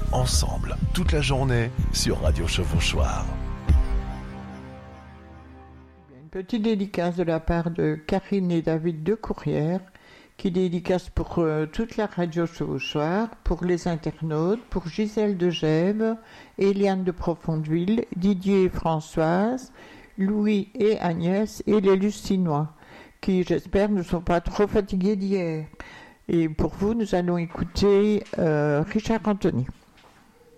ensemble, toute la journée, sur Radio Chevauchoir. Une petite dédicace de la part de Karine et David de Courrières, qui dédicace pour toute la Radio Chevauchoir, pour les internautes, pour Gisèle de Gèves, Eliane de Profondeville, Didier et Françoise, Louis et Agnès et les Lucinois, qui j'espère ne sont pas trop fatigués d'hier. Et pour vous, nous allons écouter Richard Anthony.